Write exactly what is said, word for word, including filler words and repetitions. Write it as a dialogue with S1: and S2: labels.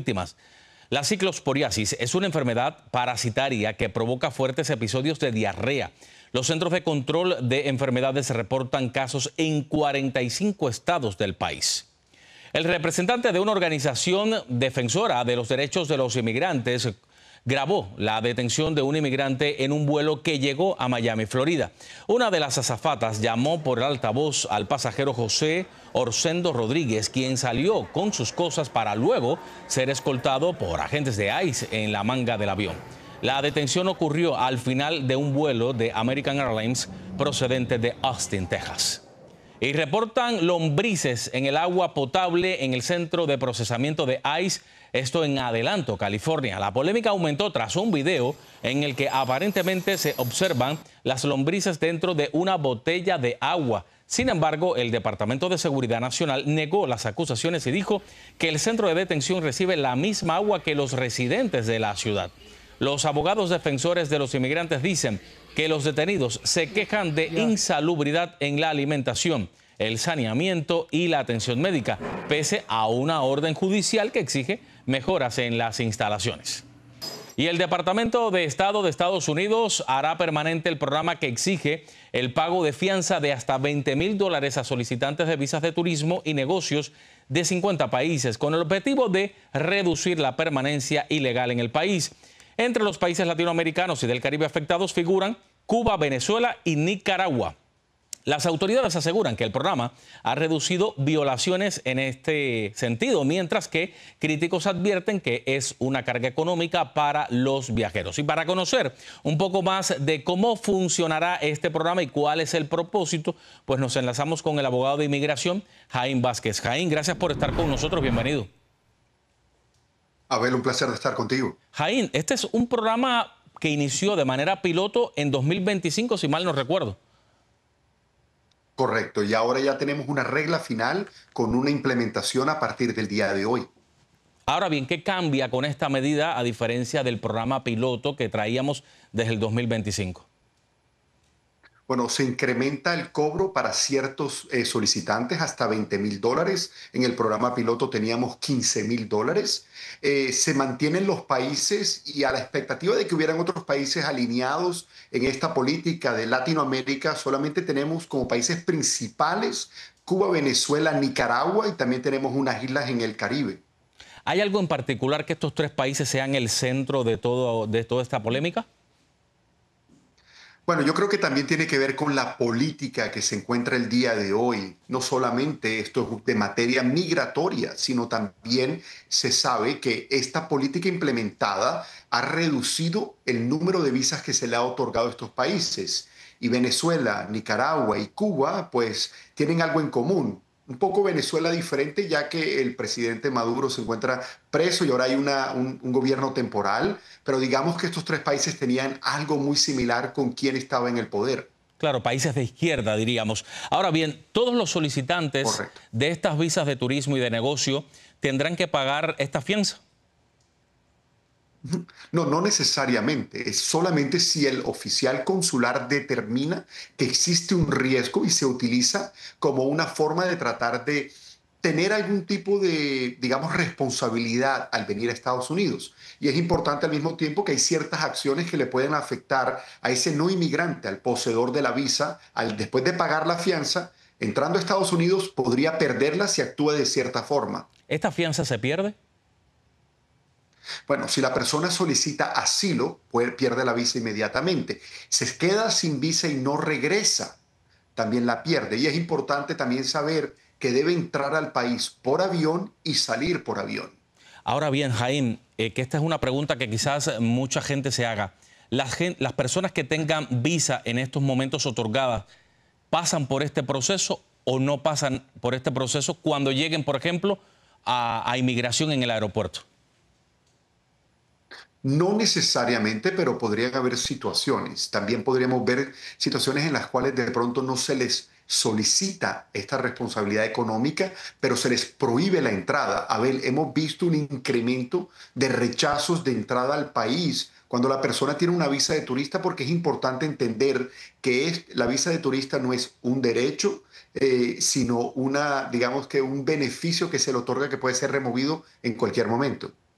S1: víctimas. La ciclosporiasis es una enfermedad parasitaria que provoca fuertes episodios de diarrea. Los Centros de Control de Enfermedades reportan casos en cuarenta y cinco estados del país. El representante de una organización defensora de los derechos de los inmigrantes grabó la detención de un inmigrante en un vuelo que llegó a Miami, Florida. Una de las azafatas llamó por el altavoz al pasajero José Orsendo Rodríguez, quien salió con sus cosas para luego ser escoltado por agentes de ICE en la manga del avión. La detención ocurrió al final de un vuelo de American Airlines procedente de Austin, Texas. Y reportan lombrices en el agua potable en el centro de procesamiento de ICE, esto en Adelanto, California. La polémica aumentó tras un video en el que aparentemente se observan las lombrices dentro de una botella de agua. Sin embargo, el Departamento de Seguridad Nacional negó las acusaciones y dijo que el centro de detención recibe la misma agua que los residentes de la ciudad. Los abogados defensores de los inmigrantes dicen que los detenidos se quejan de insalubridad en la alimentación, el saneamiento y la atención médica, pese a una orden judicial que exige mejoras en las instalaciones. Y el Departamento de Estado de Estados Unidos hará permanente el programa que exige el pago de fianza de hasta veinte mil dólares a solicitantes de visas de turismo y negocios de cincuenta países, con el objetivo de reducir la permanencia ilegal en el país. Entre los países latinoamericanos y del Caribe afectados figuran Cuba, Venezuela y Nicaragua. Las autoridades aseguran que el programa ha reducido violaciones en este sentido, mientras que críticos advierten que es una carga económica para los viajeros. Y para conocer un poco más de cómo funcionará este programa y cuál es el propósito, pues nos enlazamos con el abogado de inmigración, Jaime Vázquez. Jaime, gracias por estar con nosotros. Bienvenido.
S2: Abel, un placer de estar contigo.
S1: Jaime, este es un programa que inició de manera piloto en dos mil veinticinco, si mal no recuerdo.
S2: Correcto, y ahora ya tenemos una regla final con una implementación a partir del día de hoy.
S1: Ahora bien, ¿qué cambia con esta medida a diferencia del programa piloto que traíamos desde el dos mil veinticinco?
S2: Bueno, se incrementa el cobro para ciertos eh, solicitantes hasta veinte mil dólares. En el programa piloto teníamos quince mil dólares. Eh, se mantienen los países y a la expectativa de que hubieran otros países alineados en esta política de Latinoamérica, solamente tenemos como países principales Cuba, Venezuela, Nicaragua y también tenemos unas islas en el Caribe.
S1: ¿Hay algo en particular que estos tres países sean el centro de, todo, de toda esta polémica?
S2: Bueno, yo creo que también tiene que ver con la política que se encuentra el día de hoy. No solamente esto es de materia migratoria, sino también se sabe que esta política implementada ha reducido el número de visas que se le ha otorgado a estos países. Y Venezuela, Nicaragua y Cuba, pues tienen algo en común. Un poco Venezuela diferente, ya que el presidente Maduro se encuentra preso y ahora hay una, un, un gobierno temporal, pero digamos que estos tres países tenían algo muy similar con quien estaba en el poder.
S1: Claro, países de izquierda, diríamos. Ahora bien, todos los solicitantes Correcto. de estas visas de turismo y de negocio tendrán que pagar esta fianza.
S2: No, no necesariamente. Es solamente si el oficial consular determina que existe un riesgo y se utiliza como una forma de tratar de tener algún tipo de, digamos, responsabilidad al venir a Estados Unidos. Y es importante al mismo tiempo que hay ciertas acciones que le pueden afectar a ese no inmigrante, al poseedor de la visa, al después de pagar la fianza, entrando a Estados Unidos podría perderla si actúa de cierta forma.
S1: ¿Esta fianza se pierde?
S2: Bueno, si la persona solicita asilo, puede, pierde la visa inmediatamente. Se queda sin visa y no regresa, también la pierde. Y es importante también saber que debe entrar al país por avión y salir por avión.
S1: Ahora bien, Jaime, eh, que esta es una pregunta que quizás mucha gente se haga. Las, las personas que tengan visa en estos momentos otorgadas, ¿pasan por este proceso o no pasan por este proceso cuando lleguen, por ejemplo, a, a inmigración en el aeropuerto?
S2: No necesariamente, pero podrían haber situaciones. También podríamos ver situaciones en las cuales de pronto no se les solicita esta responsabilidad económica, pero se les prohíbe la entrada. A ver, hemos visto un incremento de rechazos de entrada al país cuando la persona tiene una visa de turista, porque es importante entender que es, la visa de turista no es un derecho, eh, sino una, digamos que un beneficio que se le otorga que puede ser removido en cualquier momento.